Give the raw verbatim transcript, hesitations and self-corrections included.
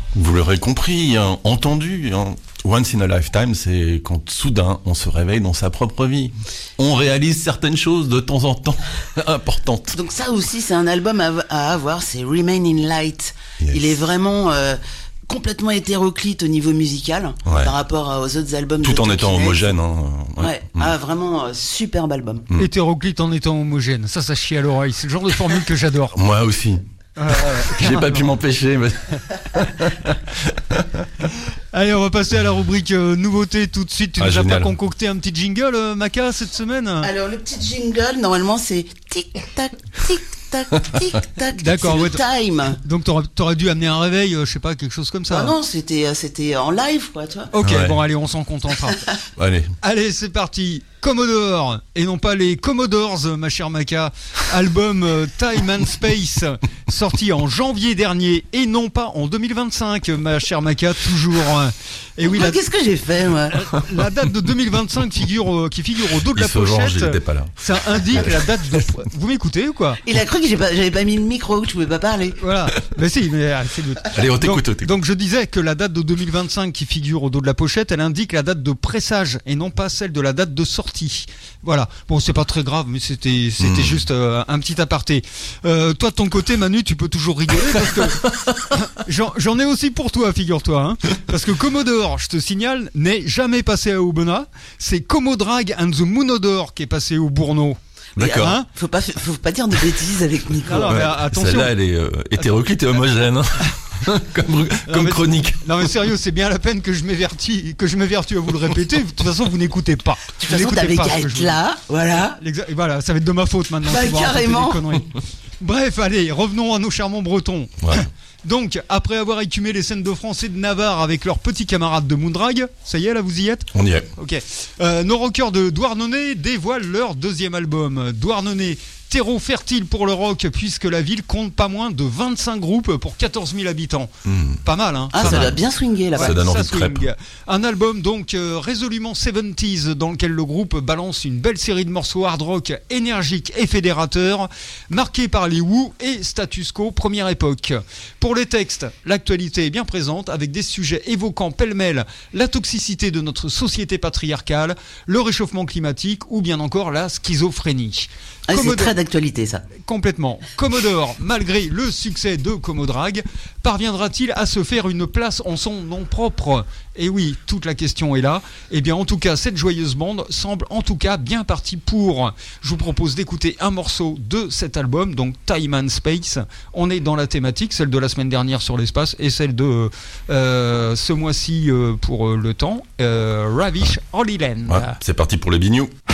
Vous l'aurez compris, hein, entendu, hein. Once in a lifetime, c'est quand soudain on se réveille dans sa propre vie. On réalise certaines choses de temps en temps importantes. Donc ça aussi, c'est un album à, à avoir, c'est Remain in Light. Yes. Il est vraiment euh, complètement hétéroclite au niveau musical ouais. par rapport aux autres albums. Tout de en étant homogène. Hein. Ouais, ouais. Mm. Ah, vraiment euh, superbe album. Mm. Hétéroclite en étant homogène, ça, ça chie à l'oreille. C'est le genre de formule que j'adore. Moi aussi. Euh, J'ai pas pu m'empêcher. Mais... Allez, on va passer à la rubrique euh, nouveauté tout de suite. Tu ah, nous génial. as pas concocté un petit jingle, euh, Maca, cette semaine? Alors, le petit jingle, normalement, c'est tic-tac, tic-tac, tic-tac. D'accord, ouais, time. Donc, t'aurais, t'aurais dû amener un réveil, euh, je sais pas, quelque chose comme ça. Ah non, c'était, c'était en live, quoi, tu vois. Ok, ouais. bon, allez, on s'en contentera. Allez. Allez, c'est parti. Commodore, et non pas les Commodores, ma chère Maca. Album euh, Time and Space, sorti en janvier dernier, et non pas en deux mille vingt-cinq, ma chère Maca, toujours. Et oui, moi, la... qu'est-ce que j'ai fait, moi? La date de deux mille vingt-cinq figure, euh, qui figure au dos de Il la se pochette. venge, j'étais pas là. Ça indique la date de... Vous m'écoutez ou quoi? Il a cru que j'ai pas, j'avais pas mis le micro, que je pouvais pas parler. Voilà, mais si, mais c'est le... Allez, on t'écoute, donc, on t'écoute. donc je disais que la date de deux mille vingt-cinq qui figure au dos de la pochette, elle indique la date de pressage et non pas celle de la date de sortie. Voilà. Bon, c'est pas très grave, mais c'était c'était mmh. juste euh, un petit aparté. Euh, toi de ton côté, Manu, tu peux toujours rigoler parce que j'en, j'en ai aussi pour toi, figure-toi. Hein, parce que Commodore, je te signale, n'est jamais passé à Aubenas. C'est Commodrag and the Moonodore qui est passé au Bourneau. D'accord. Hein, faut pas faut pas dire de bêtises avec Nico. Non, non, mais attention. Celle-là, elle est euh, hétéroclite et homogène. comme non, comme mais, chronique. Non mais sérieux, c'est bien la peine que je m'évertis, que je m'évertue à vous le répéter. De toute façon, vous n'écoutez pas. De toute façon, t'avais qu'à être là, voilà. Exact, voilà, ça va être de ma faute maintenant. Bah, carrément. Bref, allez, revenons à nos charmants Bretons. Ouais. Donc, après avoir écumé les scènes de France et de Navarre avec leurs petits camarades de Moondrag, ça y est, là, vous y êtes? On y est. Ok. Euh, nos rockers de Douarnenez dévoilent leur deuxième album. Douarnenez, terreau fertile pour le rock, puisque la ville compte pas moins de vingt-cinq groupes pour quatorze mille habitants. Mmh. Pas mal, hein? Ah, pas ça mal. doit bien swinguer là-bas. Ouais, ça donne envie ça de crêpes. swing. Un album donc euh, résolument soixante-dix dans lequel le groupe balance une belle série de morceaux hard rock énergiques et fédérateurs, marqués par les Who et Status Quo première époque. Pour les textes, l'actualité est bien présente avec des sujets évoquant pêle-mêle la toxicité de notre société patriarcale, le réchauffement climatique ou bien encore la schizophrénie. Ah, c'est très d'actualité ça. Complètement. Commodore, malgré le succès de Commodrag, parviendra-t-il à se faire une place en son nom propre? Et oui, toute la question est là. Eh bien, en tout cas, cette joyeuse bande semble en tout cas bien partie pour. Je vous propose d'écouter un morceau de cet album, donc Time and Space. On est dans la thématique, celle de la semaine dernière sur l'espace et celle de euh, ce mois-ci euh, pour euh, le temps, euh, Ravish Holy Land. Ouais, c'est parti pour les bignoux.